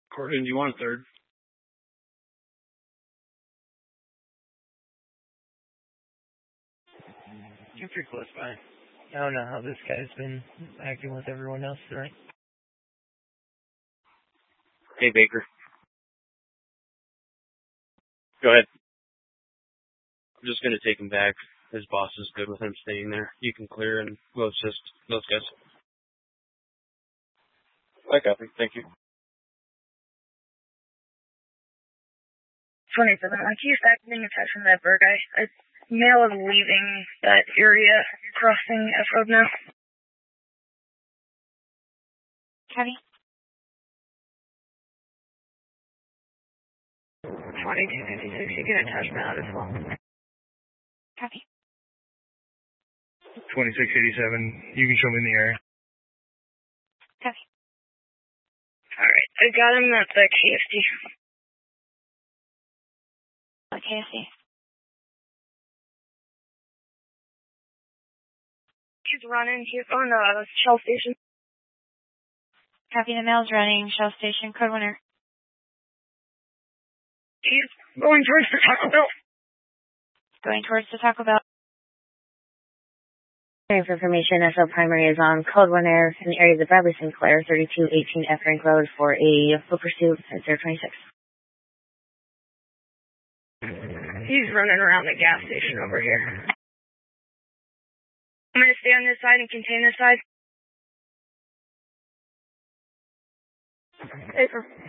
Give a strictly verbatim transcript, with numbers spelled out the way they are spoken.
Corbin, do you want a third? You're pretty close by. I don't know how this guy's been acting with everyone else tonight. Hey, Baker. Go ahead. I'm just going to take him back. His boss is good with him staying there. You can clear and we'll assist those guys. I copy. Thank you. twenty-seven, I keep acting attached from that bird guy. A male is leaving that area, crossing F road now. Copy. twenty-two fifty-six, you can attach me out as well. Copy. twenty-six eighty-seven, you can show me in the area. Copy. Alright, I got him at the K S D. What K S D? He's running, he's on the Shell station. Copy, the mail's running, Shell station, code winner. He's going towards the Taco Bell. Going towards the Taco Bell. For information, S L Primary is on Code one Air in the area of the Bradley Sinclair, thirty-two eighteen F Rank Road for a full pursuit at zero twenty-six. He's running around the gas station over here. I'm going to stay on this side and contain this side. Paper.